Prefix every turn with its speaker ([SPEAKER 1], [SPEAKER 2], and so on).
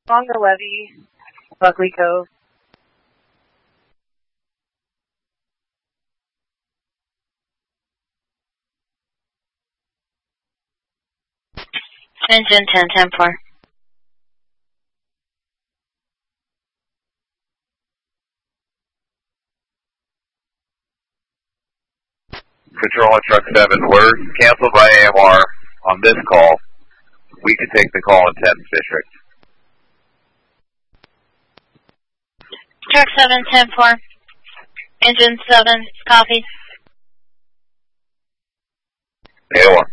[SPEAKER 1] Longer Levee, Buckley Cove.
[SPEAKER 2] Engine 10-10-4.
[SPEAKER 3] Control on Truck 7, we're canceled by AMR on this call. We can take the call in 10 district.
[SPEAKER 2] Truck 7-10-4. Engine 7, copy.
[SPEAKER 3] 801.